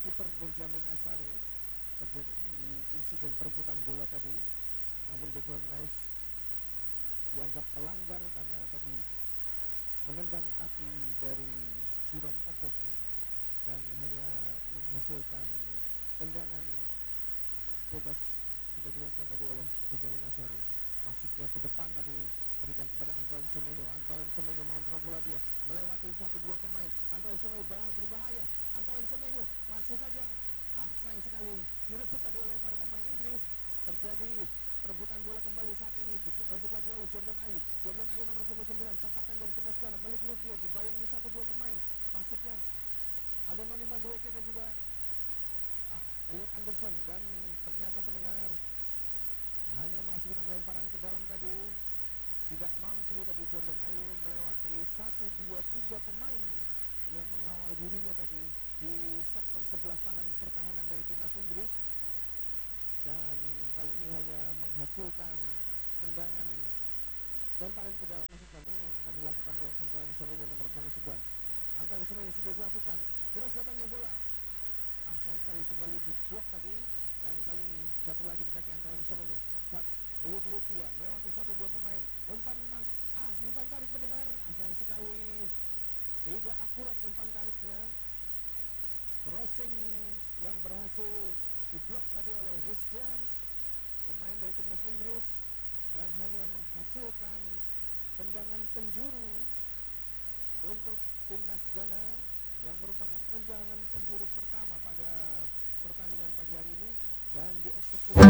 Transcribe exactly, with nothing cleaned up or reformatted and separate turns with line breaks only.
kiper Benjamin Asare terjadi insiden perebutan bola tadi, namun Declan Rice dianggap pelanggar karena tadi menendang kaki dari Jerome Opoku dan hanya menghasilkan tendangan bebas tidak dilakukan tadi oleh Benjamin Asare. Masuknya ke depan tadi berikan kepada Antoine Semenyo. Antoine Semenyo mengontrol bola, dia melewati satu dua pemain. Antoine Semenyo berbahaya. Antoine Semenyo masih saja, ah sayang sekali direbut tadi oleh para pemain Inggris. Terjadi perebutan bola kembali saat ini, direbut lagi oleh Jordan Ayew. Jordan Ayew nomor punggung sembilan, sang kapten dari timnas Ghana, melik-lik dia, dibayangi satu dua pemain. Masuknya ada Noni Madueke dan juga ah, Elliot Anderson, dan ternyata pendengar hanya menghasilkan lemparan ke dalam tadi. Tidak mampu tadi Jordan Ayew melewati satu dua tiga pemain yang mengawal dirinya tadi di sektor sebelah kanan pertahanan dari timnas Inggris, dan kali ini hanya menghasilkan tendangan lemparan ke dalam masuk tadi yang akan dilakukan oleh Antoine Semenyo nomor punggung sebelas. Antoine Semenyo sudah dilakukan, terus datangnya bola, ah sayang sekali kembali di blok tadi, dan kali ini jatuh lagi di kaki Antoine Semenyo. Saat meluk-luk dia melewati satu dua pemain, umpan mas, ah umpan tarik pendengar, ah, sayang sekali tidak akurat umpan tariknya. Crossing yang berhasil diblok tadi oleh Rhys James, pemain dari timnas Inggris, dan hanya menghasilkan tendangan penjuru untuk timnas Ghana yang merupakan tendangan penjuru pertama pada pertandingan pagi hari ini, dan dieksekusi